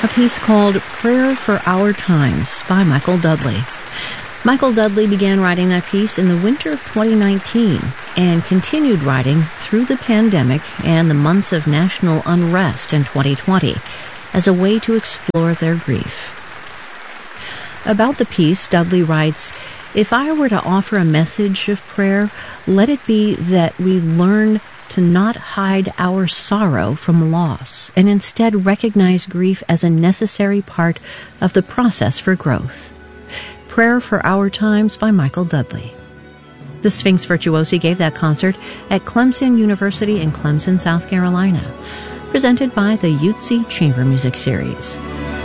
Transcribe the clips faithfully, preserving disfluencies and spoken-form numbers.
a piece called Prayer for Our Times by Michael Dudley. Michael Dudley began writing that piece in the winter of twenty nineteen and continued writing through the pandemic and the months of national unrest in twenty twenty as a way to explore their grief. About the piece, Dudley writes, "If I were to offer a message of prayer, let it be that we learn to not hide our sorrow from loss and instead recognize grief as a necessary part of the process for growth." Prayer for Our Times by Michael Dudley. The Sphinx Virtuosi gave that concert at Clemson University in Clemson, South Carolina, presented by the Utsi Chamber Music Series.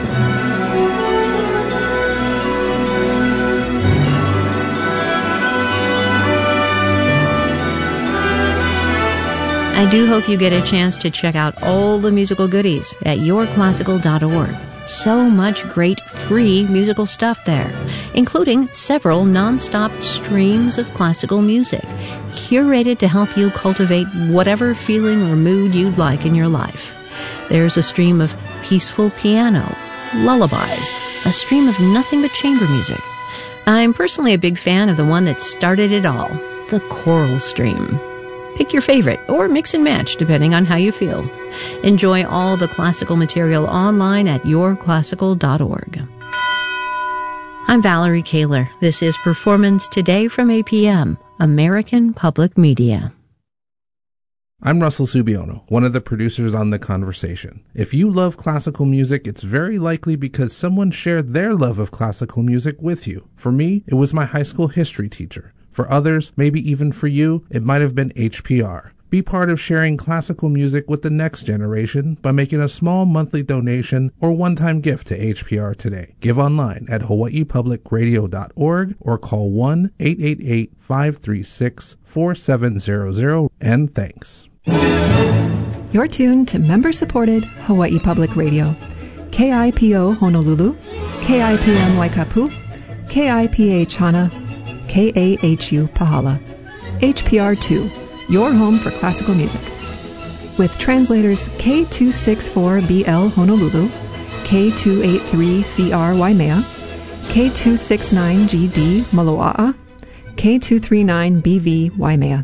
I do hope you get a chance to check out all the musical goodies at your classical dot org. So much great free musical stuff there, including several non-stop streams of classical music, curated to help you cultivate whatever feeling or mood you'd like in your life. There's a stream of peaceful piano, lullabies, a stream of nothing but chamber music. I'm personally a big fan of the one that started it all, the choral stream. Pick your favorite, or mix and match, depending on how you feel. Enjoy all the classical material online at your classical dot org. I'm Valerie Kaler. This is Performance Today from A P M, American Public Media. I'm Russell Subiono, one of the producers on The Conversation. If you love classical music, it's very likely because someone shared their love of classical music with you. For me, it was my high school history teacher. For others, maybe even for you, it might have been H P R. Be part of sharing classical music with the next generation by making a small monthly donation or one-time gift to H P R today. Give online at hawaii public radio dot org or call one eight eight eight, five three six, four seven zero zero, and thanks. You're tuned to member-supported Hawaii Public Radio. K I P O Honolulu, K I P M Waikapu, K I P H Hana, K A H U Pahala. H P R two, your home for classical music. With translators K two sixty-four B L Honolulu, K two eighty-three C R Waimea, K two sixty-nine G D Moloa'a, K two thirty-nine B V Waimea.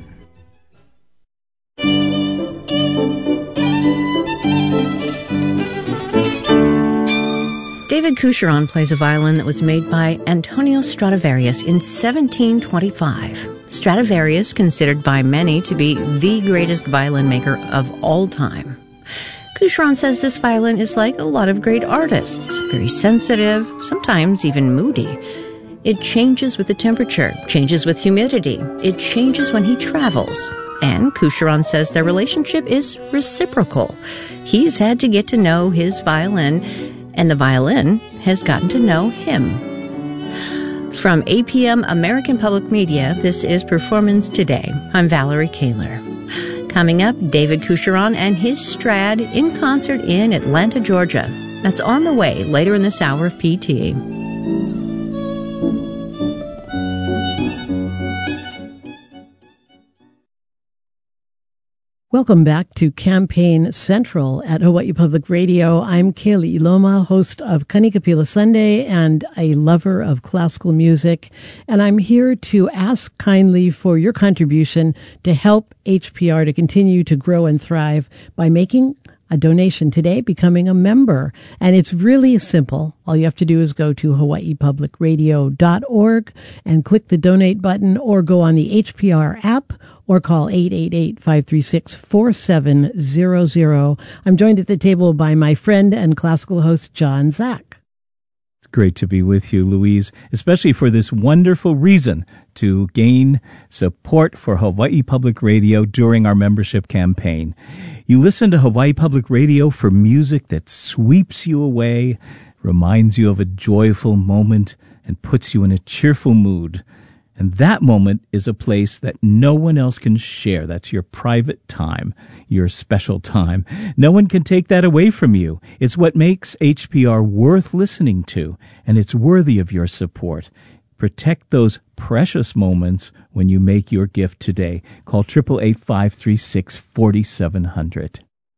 David Coucheron plays a violin that was made by Antonio Stradivarius in seventeen twenty-five. Stradivarius, considered by many to be the greatest violin maker of all time. Coucheron says this violin is like a lot of great artists, very sensitive, sometimes even moody. It changes with the temperature, changes with humidity. It changes when he travels. And Coucheron says their relationship is reciprocal. He's had to get to know his violin, and the violin has gotten to know him. From A P M American Public Media, this is Performance Today. I'm Valerie Kaler. Coming up, David Coucheron and his Strad in concert in Atlanta, Georgia. That's on the way later in this hour of P T. Welcome back to Campaign Central at Hawaii Public Radio. I'm Kaylee Iloma, host of Kanikapila Sunday and a lover of classical music. And I'm here to ask kindly for your contribution to help H P R to continue to grow and thrive by making a donation today, becoming a member. And it's really simple. All you have to do is go to hawaii public radio dot org and click the donate button, or go on the H P R app, or call eight eight eight, five three six, four seven zero zero. I'm joined at the table by my friend and classical host, John Zach. It's great to be with you, Louise, especially for this wonderful reason to gain support for Hawaii Public Radio during our membership campaign. You listen to Hawaii Public Radio for music that sweeps you away, reminds you of a joyful moment, and puts you in a cheerful mood. And that moment is a place that no one else can share. That's your private time, your special time. No one can take that away from you. It's what makes H P R worth listening to, and it's worthy of your support. Protect those precious moments when you make your gift today. Call eight eight eight, five three six, four seven zero zero.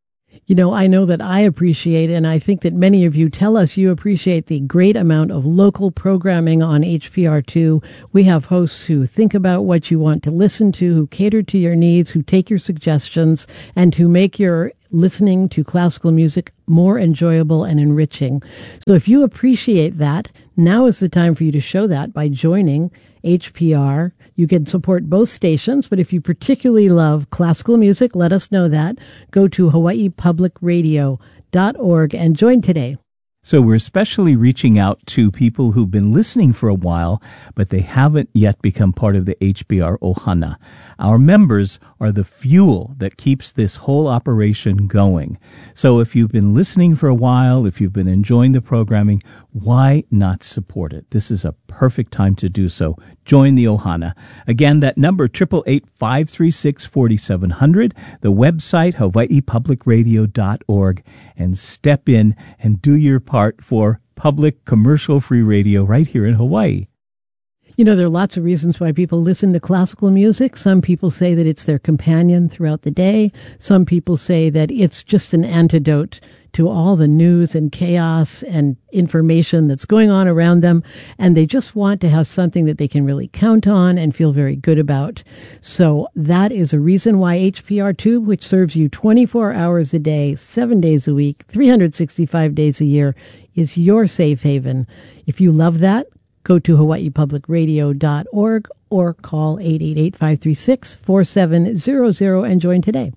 You know, I know that I appreciate, and I think that many of you tell us you appreciate the great amount of local programming on H P R two. We have hosts who think about what you want to listen to, who cater to your needs, who take your suggestions, and who make your listening to classical music more enjoyable and enriching. So if you appreciate that, now is the time for you to show that by joining H P R. You can support both stations, but if you particularly love classical music, let us know that. Go to hawaii public radio dot org and join today. So we're especially reaching out to people who've been listening for a while, but they haven't yet become part of the H P R Ohana. Our members are the fuel that keeps this whole operation going. So if you've been listening for a while, if you've been enjoying the programming, why not support it? This is a perfect time to do so. Join the Ohana. Again, that number, eight eight eight, five three six, four seven zero zero, the website, hawaii public radio dot org, and step in and do your part for public commercial-free radio right here in Hawaii. You know, there are lots of reasons why people listen to classical music. Some people say that it's their companion throughout the day. Some people say that it's just an antidote to all the news and chaos and information that's going on around them. And they just want to have something that they can really count on and feel very good about. So that is a reason why H P R two, which serves you twenty-four hours a day, seven days a week, three hundred sixty-five days a year, is your safe haven. If you love that, go to hawaii public radio dot org or call eight eight eight, five three six, four seven zero zero and join today.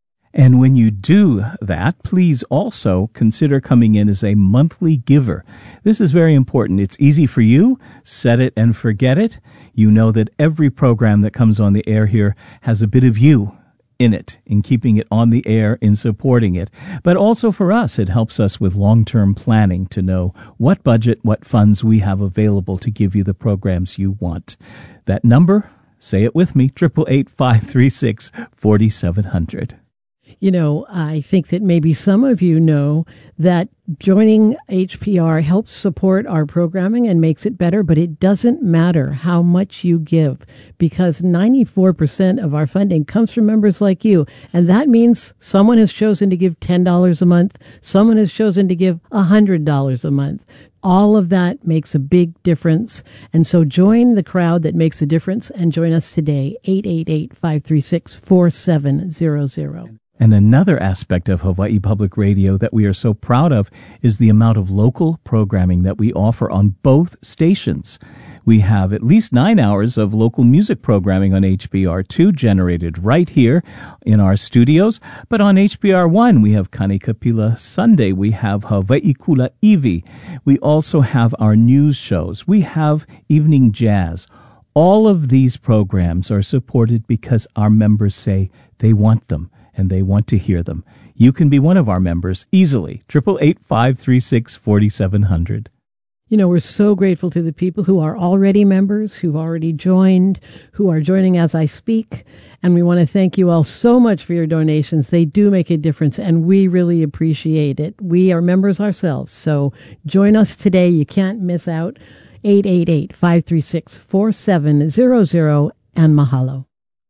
And when you do that, please also consider coming in as a monthly giver. This is very important. It's easy for you. Set it and forget it. You know that every program that comes on the air here has a bit of you in it, in keeping it on the air, in supporting it. But also for us, it helps us with long-term planning to know what budget, what funds we have available to give you the programs you want. That number, say it with me, eight eight eight, five three six, four seven zero zero. You know, I think that maybe some of you know that joining H P R helps support our programming and makes it better, but it doesn't matter how much you give because ninety-four percent of our funding comes from members like you. And that means someone has chosen to give ten dollars a month. Someone has chosen to give one hundred dollars a month. All of that makes a big difference. And so join the crowd that makes a difference and join us today, eight eight eight, five three six, four seven zero zero. And another aspect of Hawaii Public Radio that we are so proud of is the amount of local programming that we offer on both stations. We have at least nine hours of local music programming on H B R two generated right here in our studios. But on H B R one, we have Kanikapila Sunday. We have Hawaii Kula Iwi. We also have our news shows. We have evening jazz. All of these programs are supported because our members say they want them and they want to hear them. You can be one of our members easily. eight eight eight, five three six, four seven zero zero. You know, we're so grateful to the people who are already members, who've already joined, who are joining as I speak. And we want to thank you all so much for your donations. They do make a difference, and we really appreciate it. We are members ourselves, so join us today. You can't miss out. eight eight eight, five three six, four seven zero zero and mahalo.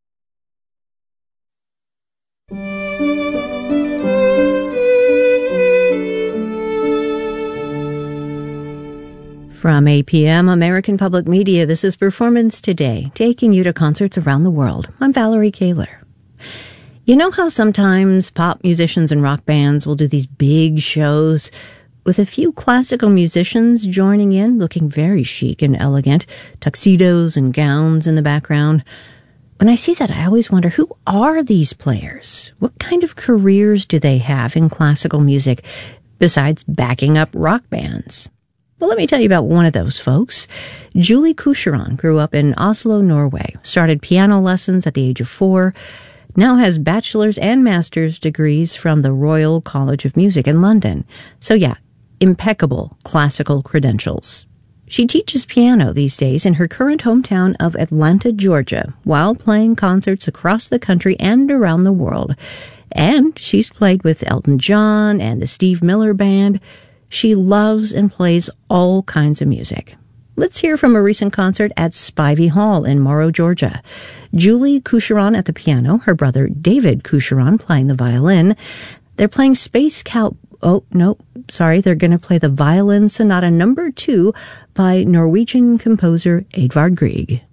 From A P M, American Public Media, this is Performance Today, taking you to concerts around the world. I'm Valerie Kaler. You know how sometimes pop musicians and rock bands will do these big shows with a few classical musicians joining in, looking very chic and elegant, tuxedos and gowns in the background? When I see that, I always wonder, who are these players? What kind of careers do they have in classical music besides backing up rock bands? Well, let me tell you about one of those folks. Julie Coucheron grew up in Oslo, Norway, started piano lessons at the age of four, now has bachelor's and master's degrees from the Royal College of Music in London. So yeah, impeccable classical credentials. She teaches piano these days in her current hometown of Atlanta, Georgia, while playing concerts across the country and around the world. And she's played with Elton John and the Steve Miller Band. She loves and plays all kinds of music. Let's hear from a recent concert at Spivey Hall in Morrow, Georgia. Julie Coucheron at the piano, her brother David Coucheron playing the violin. They're playing Space Cow... Oh, no, sorry. They're going to play the Violin Sonata Number Two by Norwegian composer Edvard Grieg.